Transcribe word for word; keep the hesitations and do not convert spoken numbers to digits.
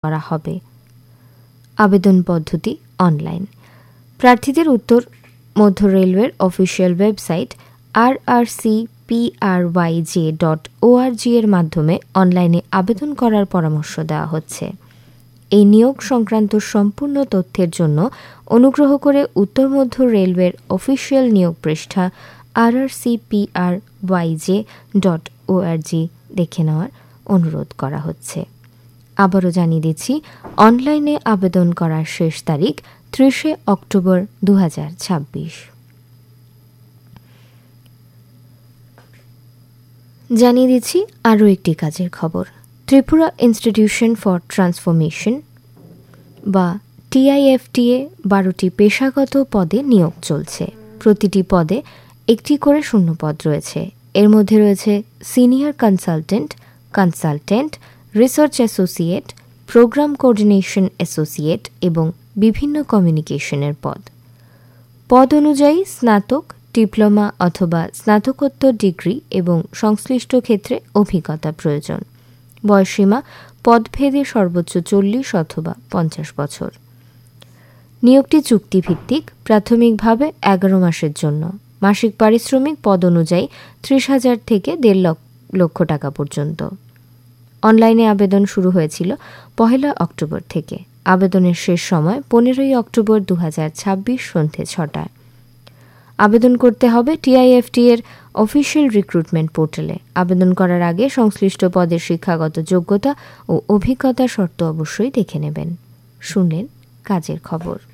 করা হবে। আবেদন পদ্ধতি অনলাইন। প্রার্থীদের উত্তর মধ্য রেলওয়ের অফিসিয়াল ওয়েবসাইট আর আর C P R Y J dot ও আর জি এর মাধ্যমে অনলাইনে আবেদন করার পরামর্শ দেওয়া হচ্ছে। এই নিয়োগ সংক্রান্ত সম্পূর্ণ তথ্যের জন্য অনুগ্রহ করে উত্তর মধ্য রেলওয়ের অফিসিয়াল নিয়োগ পৃষ্ঠা আর আর C P R Y J dot ও আর জি দেখে নেওয়ার অনুরোধ করা হচ্ছে। আবারও জানিয়ে দিচ্ছি, অনলাইনে আবেদন করার শেষ তারিখ ত্রিশে অক্টোবর দু হাজার ছাব্বিশ। জানিয়ে দিচ্ছি আরও একটি কাজের খবর। ত্রিপুরা ইনস্টিটিউশন ফর ট্রান্সফরমেশন বা টি আই এফ টি এ বারোটি পেশাগত পদে নিয়োগ চলছে। প্রতিটি পদে একটি করে শূন্যপদ রয়েছে। এর মধ্যে রয়েছে senior consultant, consultant, research associate, programme coordination associate এবং বিভিন্ন কমিউনিকেশনের পদ। পদ অনুযায়ী স্নাতক, ডিপ্লোমা অথবা স্নাতকোত্তর ডিগ্রি এবং সংশ্লিষ্ট ক্ষেত্রে অভিজ্ঞতা প্রয়োজন। বয়সীমা পদভেদে সর্বোচ্চ চল্লিশ অথবা পঞ্চাশ বছর। নিয়োগটি চুক্তিভিত্তিক, প্রাথমিকভাবে এগারো মাসের জন্য। মাসিক পারিশ্রমিক পদ অনুযায়ী ত্রিশ হাজার থেকে দেড় লক্ষ টাকা পর্যন্ত। অনলাইনে আবেদন শুরু হয়েছিল পহেলা অক্টোবর থেকে। আবেদনের শেষ সময় পনেরোই অক্টোবর দু হাজার ছাব্বিশ সন্ধ্যে ছটায়। আবেদন করতে হবে টি আই এফ টি এর অফিসিয়াল রিক্রুটমেন্ট পোর্টালে। আবেদন করার আগে সংশ্লিষ্ট পদের শিক্ষাগত যোগ্যতা ও অভিজ্ঞতার শর্ত অবশ্যই দেখে নেবেন। শুনলেন কাজের খবর।